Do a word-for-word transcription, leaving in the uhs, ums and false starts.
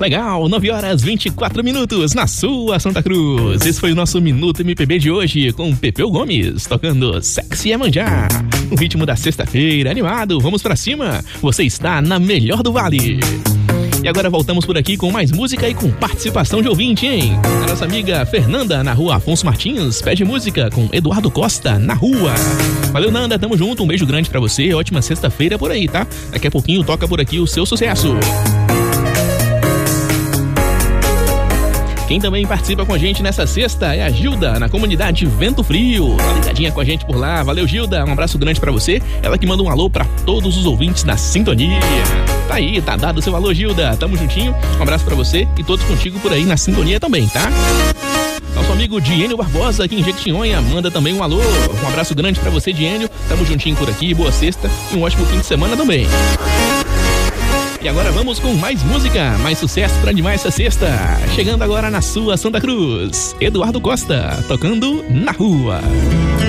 Legal, nove horas e vinte e quatro minutos na sua Santa Cruz. Esse foi o nosso Minuto M P B de hoje com Pepeu Gomes tocando Sexy Iemanjá. No ritmo da sexta-feira, animado, vamos pra cima. Você está na melhor do Vale. E agora voltamos por aqui com mais música e com participação de ouvinte, hein? A nossa amiga Fernanda, na rua Afonso Martins, pede música com Eduardo Costa, Na Rua. Valeu, Nanda, tamo junto, um beijo grande pra você, ótima sexta-feira por aí, tá? Daqui a pouquinho toca por aqui o seu sucesso. Quem também participa com a gente nessa sexta é a Gilda, na comunidade Vento Frio. Tá ligadinha com a gente por lá. Valeu, Gilda. Um abraço grande pra você. Ela que manda um alô pra todos os ouvintes na sintonia. Tá aí, tá dado o seu alô, Gilda. Tamo juntinho. Um abraço pra você e todos contigo por aí na sintonia também, tá? Nosso amigo Diênio Barbosa, aqui em Jequitinhonha, manda também um alô. Um abraço grande pra você, Diênio. Tamo juntinho por aqui. Boa sexta e um ótimo fim de semana também. E agora vamos com mais música, mais sucesso pra animar essa sexta. Chegando agora na sua Santa Cruz, Eduardo Costa, tocando Na Rua.